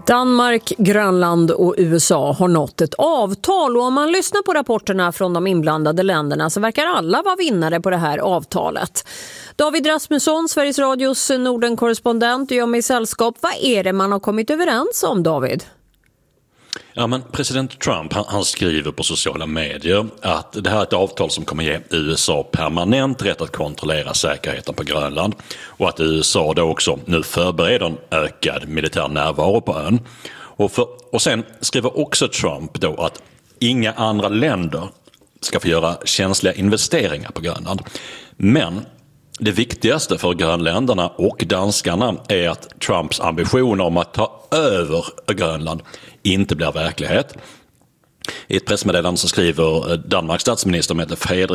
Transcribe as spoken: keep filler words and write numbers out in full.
Danmark, Grönland och U S A har nått ett avtal och om man lyssnar på rapporterna från de inblandade länderna så verkar alla vara vinnare på det här avtalet. David Rasmusson, Sveriges Radios Norden-korrespondent, gör mig sällskap. Vad är det man har kommit överens om, David? Ja, men president Trump han, han skriver på sociala medier att det här är ett avtal som kommer ge U S A permanent rätt att kontrollera säkerheten på Grönland och att U S A då också nu förbereder en ökad militär närvaro på ön. Och, för, och sen skriver också Trump då att inga andra länder ska få göra känsliga investeringar på Grönland. Men det viktigaste för grönländarna och danskarna är att Trumps ambition om att ta över Grönland inte blir verklighet. I ett pressmeddelande så skriver Danmarks statsminister Mette Frederiksen